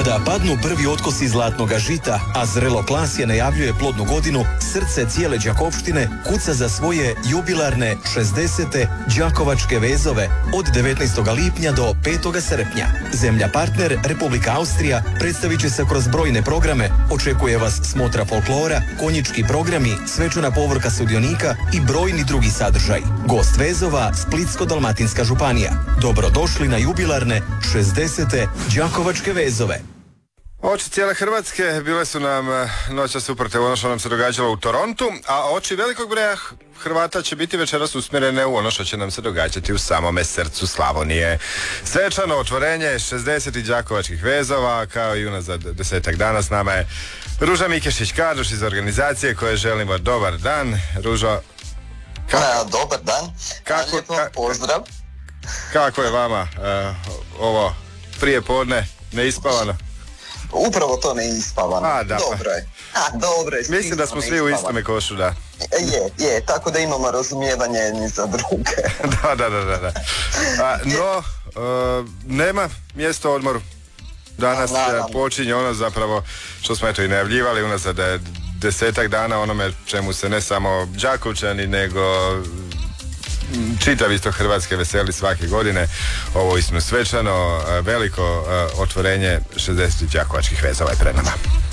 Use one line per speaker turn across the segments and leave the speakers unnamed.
Kada padnu prvi otkosi zlatnoga žita, a zrelo klasje najavljuje plodnu godinu, srce cijele Đakovštine kuca za svoje jubilarne 60. Đakovačke vezove od 19. lipnja do 5. srpnja. Zemlja partner, Republika Austrija, predstavit će se kroz brojne programe, očekuje vas smotra folklora, konjički programi, svečana povorka sudionika i brojni drugi sadržaj. Gost vezova, Splitsko-dalmatinska županija. Dobrodošli na jubilarne 60. Đakovačke vezove.
Oči cijele Hrvatske bile su nam noćas uprte ono što nam se događalo u Torontu, a oči velikog broja Hrvata će biti večeras usmjerene u ono što će nam se događati u samome srcu Slavonije. Svečano otvorenje 60. Đakovačkih vezova, kao i unazad 10 dana s nama je Ruža Mikešić-Karduš iz organizacije koje želimo dobar dan. Ružo,
dobar dan, pozdrav.
Kako je vama ovo prije podne neispavano?
Upravo to neispavano. Dobro je.
Mislim da smo svi u istome košu, da.
Je, tako da imamo razumijevanje jedni za druge.
Da. No, nema mjesta odmoru. Danas počinje ono zapravo što smo eto i najavljivali unazad 10 dana onome čemu se ne samo Đakovčani nego čitav isto Hrvatske veseli svake godine. Ovo istinu svečano veliko otvorenje 60 Đakovačkih vezova je pred nama.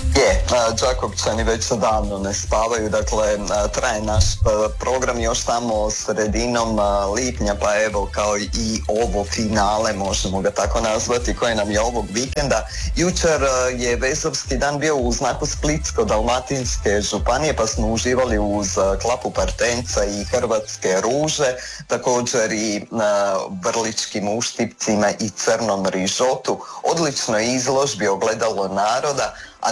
Đakovčani već davno ne spavaju, dakle traje naš program još tamo sredinom lipnja, pa evo kao i ovo finale, možemo ga tako nazvati, koje nam je ovog vikenda. Jučer je vezovski dan bio u znaku Splitsko-dalmatinske županije, pa smo uživali uz klapu partenca i hrvatske ruže, također i vrličkim uštipcima i crnom rižotu. Odličnoj izložbi ogledalo naroda, a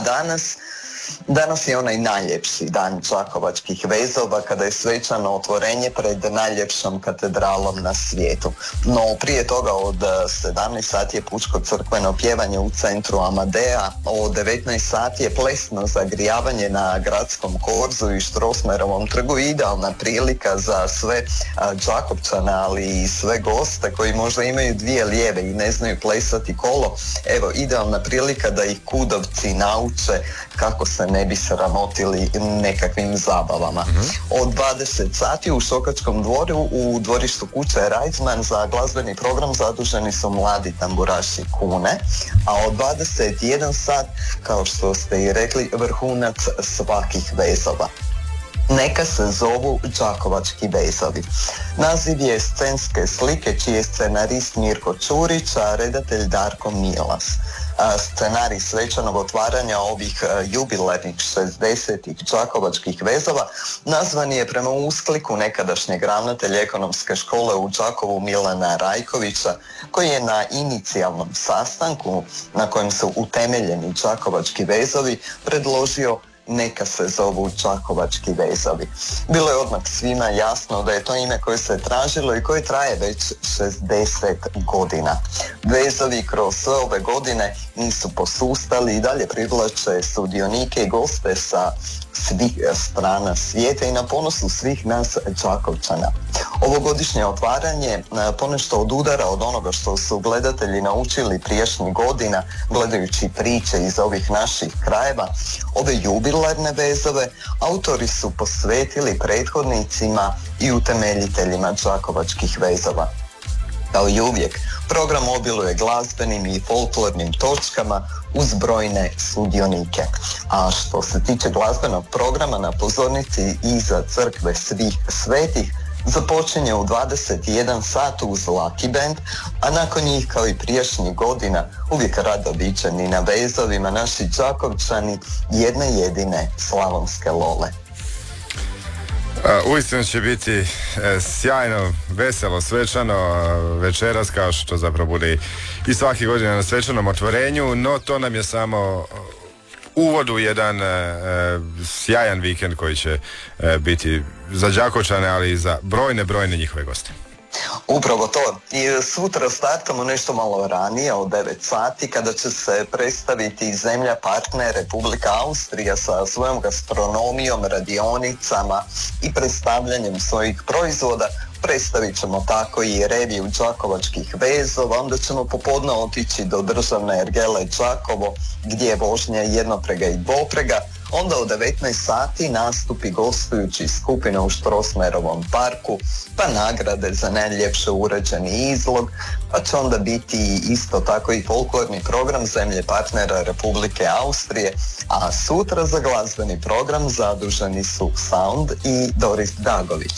danas je onaj najljepši dan Đakovačkih vezova kada je svečano otvorenje pred najljepšom katedralom na svijetu. No prije toga od 17 sati je pučko crkveno pjevanje u centru Amadea, od 19 sati je plesno zagrijavanje na gradskom korzu i Strossmayerovom trgu, idealna prilika za sve Đakovčane, ali i sve goste koji možda imaju dvije lijeve i ne znaju plesati kolo. Evo, idealna prilika da ih kudovci nauče kako se ne bi sramotili nekakvim zabavama. Od 20 sati u Šokačkom dvoru u dvorištu kuće Reizman za glazbeni program zaduženi su mladi tamburaši Kune, a od 21 sat, kao što ste i rekli, vrhunac svakih vezova. Neka se zovu Đakovački vezovi. Naziv je scenske slike čiji je scenarist Mirko Čurić, a redatelj Darko Milas. Scenarij svečanog otvaranja ovih jubilarnih 60. Đakovačkih vezova nazvan je prema uskliku nekadašnjeg ravnatelja ekonomske škole u Đakovu Milana Rajkovića, koji je na inicijalnom sastanku na kojem su utemeljeni Đakovački vezovi predložio neka se zovu Đakovački vezovi. Bilo je odmah svima jasno da je to ime koje se tražilo i koje traje već 60 godina. Vezovi kroz sve ove godine nisu posustali i dalje privlače sudionike i goste sa svih strana svijeta i na ponosu svih nas Đakovčana. Ovogodišnje otvaranje ponešto odudara od onoga što su gledatelji naučili prijašnjih godina gledajući priče iz ovih naših krajeva. Ove jubilarne vezove autori su posvetili prethodnicima i utemeljiteljima Đakovačkih vezova. Kao i uvijek, program obiluje glazbenim i folklornim točkama uz brojne sudionike. A što se tiče glazbenog programa, na pozornici iza crkve svih svetih započinje u 21 sat uz Lucky Band, a nakon njih, kao i prijašnjih godina, uvijek rado viđeni na vezovima naši Đakovčani jedne jedine slavonske lole.
Uistinu će biti sjajno, veselo, svečano večeras, kao što zapravo bude i svake godine na svečanom otvorenju, no to nam je samo uvod u jedan sjajan vikend koji će biti za Đakovčane, ali i za brojne njihove goste.
Upravo to. I sutra startamo nešto malo ranije, od 9 sati, kada će se predstaviti zemlja partner Republika Austrija sa svojom gastronomijom, radionicama i predstavljanjem svojih proizvoda predstavit ćemo tako i reviju đakovačkih vezova, onda ćemo popodne otići do državne ergele Đakovo gdje je vožnja jednoprega i dvoprega, onda u 19 sati nastupi gostujući skupina u Strossmayerovom parku, pa nagrade za najljepše uređeni izlog, pa će onda biti isto tako i folklorni program zemlje partnera Republike Austrije, a sutra za glazbeni program zaduženi su Sound i Doris Dagović.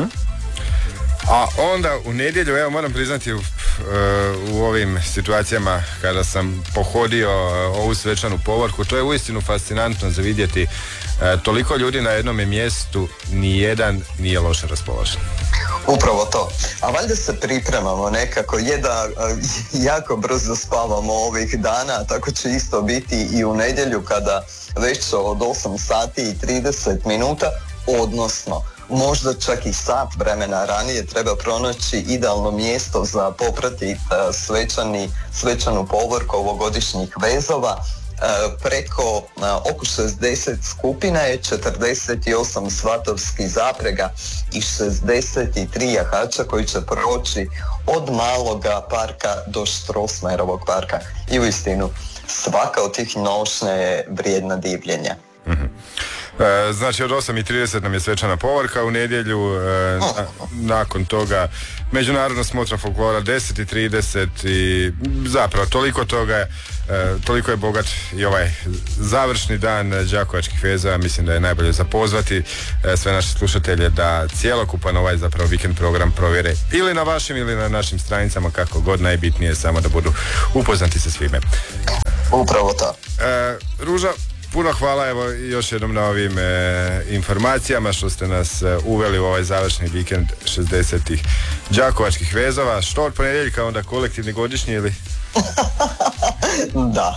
A onda u nedjelju, evo moram priznati u ovim situacijama kada sam pohodio ovu svečanu povorku, to je uistinu fascinantno za vidjeti toliko ljudi na jednome mjestu, nijedan nije loše raspoložen.
Upravo to. A valjda se pripremamo nekako, je da jako brzo spavamo ovih dana, tako će isto biti i u nedjelju kada već od 8 sati i 30 minuta, odnosno možda čak i sat vremena ranije treba pronaći idealno mjesto za popratiti svečanu povorku ovogodišnjih vezova. Preko oko 60 skupina je 48 svatovskih zaprega i 63 jahača koji će proći od Maloga parka do Strossmayerovog parka. I uistinu svaka od tih nošnja je vrijedna divljenja.
Znači od 8:30 nam je svečana povorka u nedjelju, nakon toga međunarodna smotra folklora 10:30 i zapravo toliko toga, toliko je bogat i ovaj završni dan đakovačkih vezova. Mislim da je najbolje zapozvati sve naše slušatelje da cjelokupan ovaj zapravo vikend program provjere ili na vašim ili na našim stranicama, kako god, najbitnije je samo da budu upoznati sa svime.
Upravo to.
Ruža, puno hvala evo još jednom na ovim informacijama što ste nas uveli u ovaj završni vikend 60-ih đakovačkih vezova. Što od ponedjeljka onda kolektivni godišnji ili?
Da.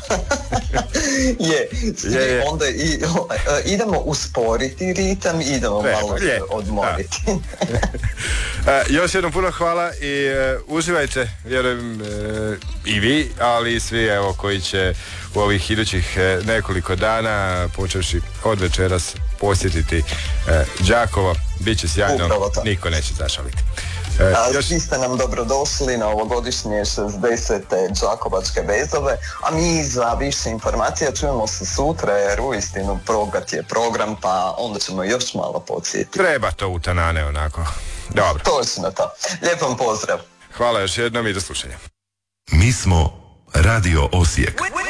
je. Onda idemo usporiti ritam, idemo malo odmoriti.
Još jednom puno hvala i uživajte, vjerujem i vi, ali i svi evo koji će u ovih idućih nekoliko dana, počevši od večeras, posjetiti Đakovo. Biće sjajno, niko neće zašaliti.
Svi ste nam dobrodošli na ovogodišnje 60. đakovačke vezove, a mi za više informacija čujemo se sutra, jer uistinu bogat je program, pa onda ćemo još malo podsjetiti.
Treba to u tanane onako. Dobro.
Točno to. Lijep vam pozdrav.
Hvala još jednom i do slušanja.
Mi smo Radio Osijek.